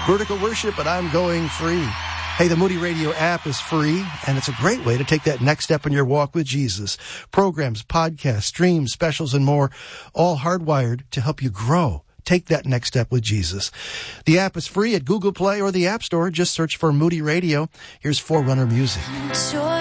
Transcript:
Vertical worship, but I'm going free. Hey, the Moody Radio app is free, and it's a great way to take that next step in your walk with Jesus. Programs, podcasts, streams, specials, and more, all hardwired to help you grow. Take that next step with Jesus. The app is free at Google Play or the App Store. Just search for Moody Radio. Here's Forerunner Music.